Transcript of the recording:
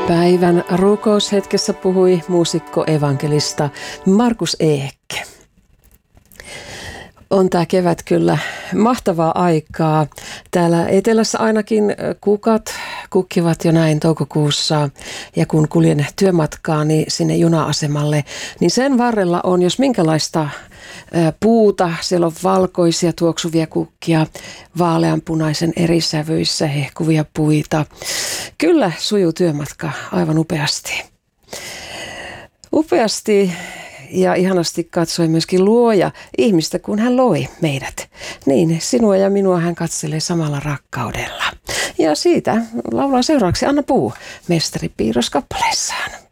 Päivän rukoushetkessä puhui muusikko evankelista Markus Eekke. On tämä kevät kyllä mahtavaa aikaa. Täällä etelässä ainakin kukat kukkivat jo näin toukokuussa. Ja kun kuljen työmatkaani sinne juna-asemalle, niin sen varrella on jos minkälaista puuta. Siellä on valkoisia tuoksuvia kukkia, vaaleanpunaisen eri sävyissä hehkuvia puita. Kyllä sujuu työmatka aivan upeasti. Upeasti ja ihanasti katsoi myöskin Luoja ihmistä, kun hän loi meidät. Niin, sinua ja minua hän katselee samalla rakkaudella. Ja siitä laulaa seuraavaksi Anna Puu mestaripiirroskappaleessaan.